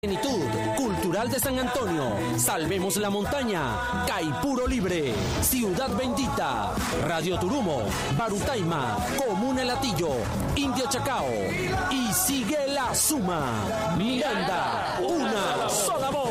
Plenitud Cultural de San Antonio, Salvemos la Montaña, Caipuro Libre, Ciudad Bendita, Radio Turumo, Barutaima, Comuna El Hatillo, Indio Chacao y Sigue la Suma. Miranda, una sola voz.